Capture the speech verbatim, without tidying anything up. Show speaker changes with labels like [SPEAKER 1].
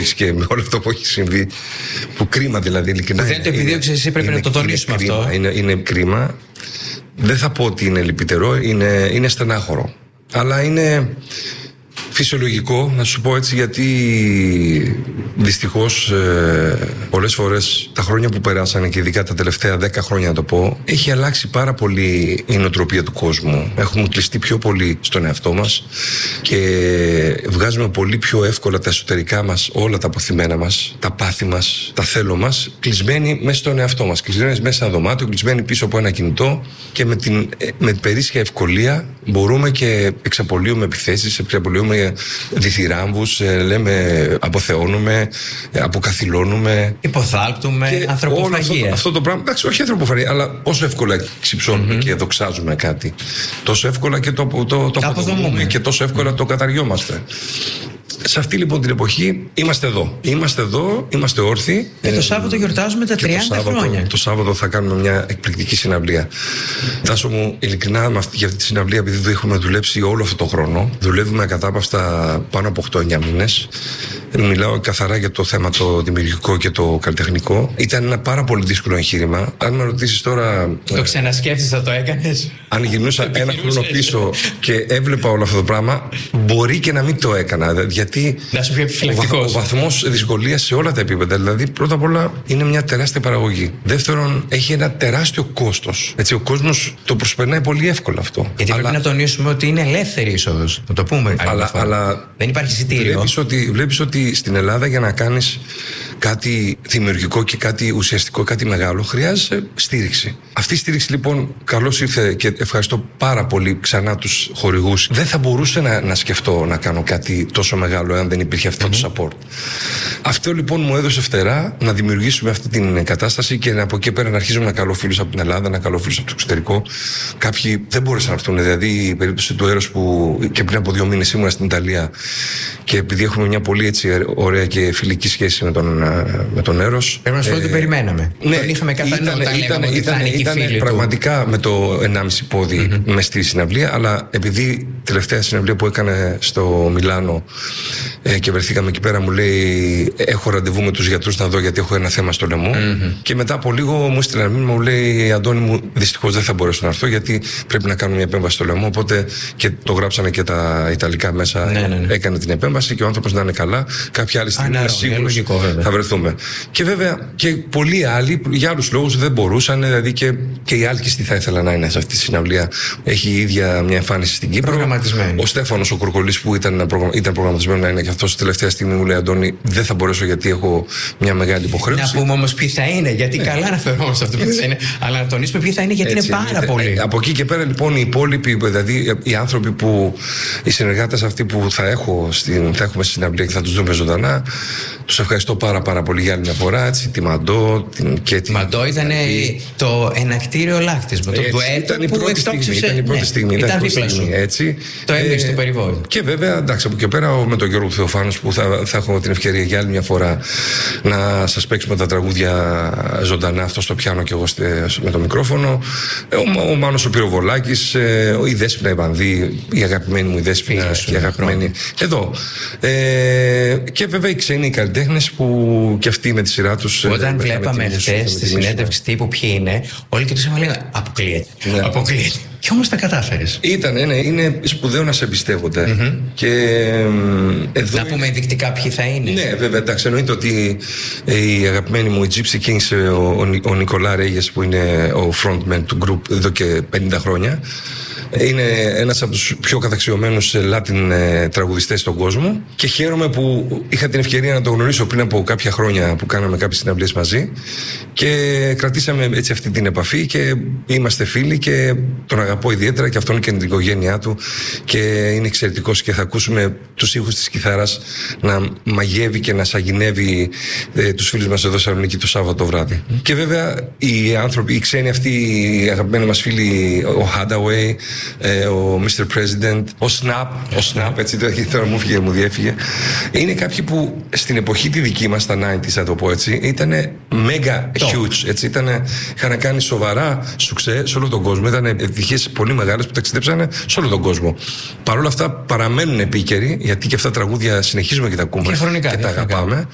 [SPEAKER 1] COVID και με όλο αυτό που έχει συμβεί. Που κρίμα δηλαδή, ειλικρινά.
[SPEAKER 2] Δεν το επιδίωξες εσύ, πρέπει
[SPEAKER 1] είναι,
[SPEAKER 2] να το τονίσουμε
[SPEAKER 1] είναι
[SPEAKER 2] αυτό.
[SPEAKER 1] Κρίμα, είναι, είναι κρίμα. Δεν θα πω ότι είναι λυπητερό, είναι, είναι στενάχωρο. Αλλά είναι φυσιολογικό, να σου πω έτσι, γιατί δυστυχώς ε, πολλές φορές τα χρόνια που περάσανε και ειδικά τα τελευταία δέκα χρόνια, να το πω, έχει αλλάξει πάρα πολύ η νοοτροπία του κόσμου. Έχουμε κλειστεί πιο πολύ στον εαυτό μας και βγάζουμε πολύ πιο εύκολα τα εσωτερικά μας, όλα τα αποθυμένα μας, τα πάθη μας, τα θέλω μας, κλεισμένοι μέσα στον εαυτό μας, κλεισμένοι μέσα σε ένα δωμάτιο, κλεισμένοι πίσω από ένα κινητό και με την, με την περίσσια ευκολία μπορούμε και εξαπολύουμε επιθέσεις, εξαπολύουμε διθυράμβους, λέμε αποθεώνουμε, αποκαθιλώνουμε,
[SPEAKER 2] υποθάλπτουμε, ανθρωποφαγία.
[SPEAKER 1] Αυτό, αυτό το πράγμα, εντάξει, όχι ανθρωποφαγία, αλλά πόσο εύκολα ξυψώνουμε mm-hmm. και δοξάζουμε κάτι, τόσο εύκολα και το, το, το, το αποδομούμε και τόσο εύκολα mm-hmm. το καταριόμαστε. Σε αυτή λοιπόν την εποχή είμαστε εδώ. Είμαστε εδώ, είμαστε όρθιοι.
[SPEAKER 2] Και το Σάββατο γιορτάζουμε τα τριάντα
[SPEAKER 1] το Σάββατο,
[SPEAKER 2] χρόνια.
[SPEAKER 1] Το Σάββατο θα κάνουμε μια εκπληκτική συναυλία. Τάσο μου, ειλικρινά για αυτή τη συναυλία, επειδή έχουμε δουλέψει όλο αυτό το χρόνο, δουλεύουμε ακατάπαυστα πάνω από οκτώ εννιά μήνες. Μιλάω καθαρά για το θέμα το δημιουργικό και το καλλιτεχνικό. Ήταν ένα πάρα πολύ δύσκολο εγχείρημα. Αν με ρωτήσεις τώρα.
[SPEAKER 2] Το ξανασκέφτεσαι, θα το έκανες?
[SPEAKER 1] Αν γυρνούσα ένα χρόνο πίσω και έβλεπα όλο αυτό το πράγμα, μπορεί και να μην το έκανα. Γιατί ο, ο βαθμός δυσκολίας σε όλα τα επίπεδα. Δηλαδή, πρώτα απ' όλα είναι μια τεράστια παραγωγή. Δεύτερον, έχει ένα τεράστιο κόστος. Έτσι, ο κόσμος το προσπερνάει πολύ εύκολα αυτό.
[SPEAKER 2] Γιατί αλλά... πρέπει να τονίσουμε ότι είναι ελεύθερη είσοδος. Να το πούμε.
[SPEAKER 1] Αλλά, αλλά
[SPEAKER 2] δεν υπάρχει εισιτήριο.
[SPEAKER 1] Βλέπεις ότι, βλέπεις ότι στην Ελλάδα για να κάνεις κάτι δημιουργικό και κάτι ουσιαστικό, κάτι μεγάλο, χρειάζεται στήριξη. Αυτή η στήριξη λοιπόν, καλώς ήρθε και ευχαριστώ πάρα πολύ ξανά τους χορηγούς. Δεν θα μπορούσα να, να σκεφτώ να κάνω κάτι τόσο μεγάλο αν δεν υπήρχε αυτό mm-hmm. το support. Αυτό λοιπόν μου έδωσε φτερά να δημιουργήσουμε αυτή την κατάσταση και από εκεί πέρα να αρχίζουμε να καλώ φίλους από την Ελλάδα, να καλώ φίλους από το εξωτερικό. Κάποιοι δεν μπόρεσαν να έρθουν. Δηλαδή η περίπτωση του Έρος που και πριν από δύο μήνες ήμουν στην Ιταλία και επειδή έχουμε μια πολύ έτσι ωραία και φιλική σχέση με τον, με τον Έρος.
[SPEAKER 2] Πρέπει να σου πω ότι περιμέναμε.
[SPEAKER 1] Ναι,
[SPEAKER 2] τον είχαμε κατά νου όταν
[SPEAKER 1] ήταν,
[SPEAKER 2] ότι
[SPEAKER 1] ήταν,
[SPEAKER 2] θα είναι και
[SPEAKER 1] ήταν
[SPEAKER 2] φίλοι
[SPEAKER 1] πραγματικά
[SPEAKER 2] του.
[SPEAKER 1] με το ενάμιση πόδι mm-hmm. μες στη συναυλία, αλλά επειδή τελευταία συναυλία που έκανε στο Μιλάνο ε, και βρεθήκαμε εκεί πέρα, μου λέει έχω ραντεβού με τους γιατρούς να δω γιατί έχω ένα θέμα στο λαιμό mm-hmm. και μετά από λίγο μου έστειλε ένα μήνυμα, μου λέει Αντώνη μου, δυστυχώς δεν θα μπορέσω να έρθω γιατί πρέπει να κάνω μια επέμβαση στο λαιμό, οπότε και το γράψανε και τα ιταλικά μέσα, ναι, ναι, ναι. έκανε την επέμβαση και ο άνθρωπος να είναι καλά, κάποια άλλη στιγμή είναι σίγουρος θα βρεθούμε. Και βέβαια και πολλοί άλλοι για άλλους λόγους δεν μπορούσαν, δηλαδή και, και η Άλκηστη θα ήθελα να είναι σε αυτή τη συναυλία, έχει η ίδια μια εμφάνιση στην Κύπρο. Ο Στέφανος ο Κορκολής που ήταν, ήταν προγραμματισμένο να είναι και αυτός τελευταία στιγμή μου λέει Αντώνη δεν θα μπορέσω γιατί έχω μια μεγάλη υποχρέωση.
[SPEAKER 2] Να πούμε όμως ποιοι θα είναι, γιατί ναι. καλά αναφερόμαστε αυτό που θα είναι, αλλά να τονίσουμε ποιοι θα είναι γιατί έτσι, είναι πάρα πολλοί.
[SPEAKER 1] Από εκεί και πέρα λοιπόν οι υπόλοιποι, δηλαδή οι άνθρωποι που, οι συνεργάτες αυτοί που θα, έχω στην, θα έχουμε στη συναυλία και θα τους δούμε ζωντανά, τους ευχαριστώ πάρα πάρα πολύ για άλλη μια φορά. Έτσι, τη Μαντό την, και τη
[SPEAKER 2] Μαντό ήταν η... το ενακτήριο λάκτισμα. Το
[SPEAKER 1] ήταν η πρώτη στιγμή. Ήταν η πρώτη
[SPEAKER 2] ναι,
[SPEAKER 1] στιγμή.
[SPEAKER 2] Ήταν δίπλα σου.
[SPEAKER 1] Έτσι.
[SPEAKER 2] Το έμπνευσε
[SPEAKER 1] ε,
[SPEAKER 2] το περιβόητο.
[SPEAKER 1] Και βέβαια, εντάξει, από εκεί πέρα με τον Γιώργο Θεοφάνος που θα, θα έχω την ευκαιρία για άλλη μια φορά να σας παίξουμε τα τραγούδια ζωντανά, αυτό στο πιάνο και εγώ με το μικρόφωνο. Ο, ο Μάνος ο Πυροβολάκης, η Δέσποινα Ιβανδύ, η αγαπημένη μου η Δέσποινα και η αγαπημένη. Εδώ. Ε, και βέβαια οι ξένοι καλλιτέχνες που και αυτοί με τη σειρά τους.
[SPEAKER 2] Όταν βλέπαμε χθες στη συνέντευξη τύπου ποιοι είναι, όλοι και τους έλεγαν αποκλείεται. Ναι. Αποκλείεται. Και όμως τα κατάφερες.
[SPEAKER 1] Ήταν, ναι, είναι σπουδαίο να σε εμπιστεύονται. Mm-hmm. Και, εδώ
[SPEAKER 2] να πούμε ενδεικτικά ποιοι θα είναι.
[SPEAKER 1] Ναι, βέβαια, εντάξει, εννοείται ότι η αγαπημένη μου, η Gypsy Kings, ο, ο, ο Νικολά Ρέγες, που είναι ο frontman του group εδώ και πενήντα χρόνια, είναι ένας από τους πιο καταξιωμένους Latin τραγουδιστές στον κόσμο και χαίρομαι που είχα την ευκαιρία να το γνωρίσω πριν από κάποια χρόνια που κάναμε κάποιες συναυλίες μαζί και κρατήσαμε έτσι αυτή την επαφή και είμαστε φίλοι και τον αγαπώ ιδιαίτερα και αυτόν και την οικογένειά του και είναι εξαιρετικός και θα ακούσουμε τους ήχους της κιθάρας να μαγεύει και να σαγηνεύει ε, τους φίλους μας εδώ στη Θεσσαλονίκη το Σάββατο βράδυ. Mm. Και βέβαια οι άνθρωποι, οι ξένοι αυτοί, οι αγαπημένοι μας φίλοι, ο Hadaway, ε, ο μίστερ President, ο Snap, ο Snap, έτσι τώρα μου φύγε, μου διέφυγε. Είναι κάποιοι που στην εποχή τη δική μας, τα ενενήντα, θα το πω έτσι, ήταν mega huge. Έτσι, ήτανε, είχαν κάνει σοβαρά σουξέ σε όλο τον κόσμο. Ήταν επιτυχίες πολύ μεγάλες που ταξιδέψανε σε όλο τον κόσμο. Παρ' όλα αυτά παραμένουν επίκαιροι, γιατί και αυτά τα τραγούδια συνεχίζουμε και τα ακούμε και, χρονικά, και τα αγαπάμε.